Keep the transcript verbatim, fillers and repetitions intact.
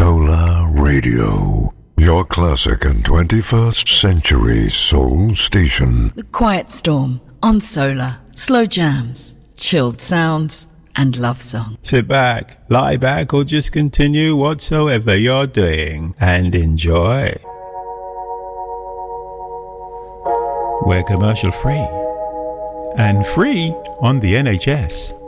Solar Radio, your classic and twenty-first century soul station. The Quiet Storm on Solar. Slow jams, chilled sounds, and love songs. Sit back, lie back, or just continue whatsoever you're doing and enjoy. We're commercial free and free on the N H S.